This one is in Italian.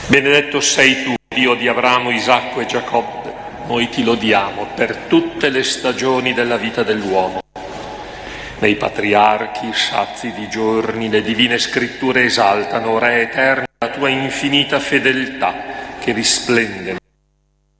Benedetto sei tu, Dio di Abramo, Isacco e Giacobbe. Noi ti lodiamo per tutte le stagioni della vita dell'uomo. Nei patriarchi, sazi di giorni, le divine scritture esaltano, Re eterno, la tua infinita fedeltà che risplende